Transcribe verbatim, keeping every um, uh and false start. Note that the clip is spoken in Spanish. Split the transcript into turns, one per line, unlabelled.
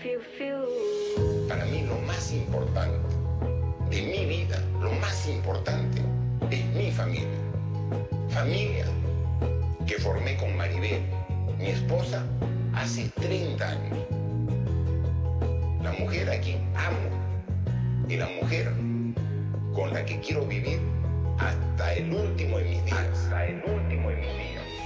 Para mí lo más importante de mi vida, lo más importante es mi familia. Familia que formé con Maribel, mi esposa, hace treinta años. La mujer a quien amo y la mujer con la que quiero vivir hasta el último de mis días. Hasta el último de mis días.